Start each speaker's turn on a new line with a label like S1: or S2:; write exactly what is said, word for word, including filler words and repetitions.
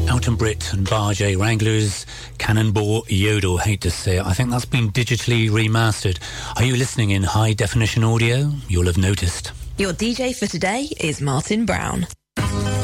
S1: Elton Britt and Bar J Wranglers, Cannonball Yodel, hate to say it. I think that's been digitally remastered. Are you listening in high definition audio? You'll have noticed.
S2: Your D J for today is Martin Brown.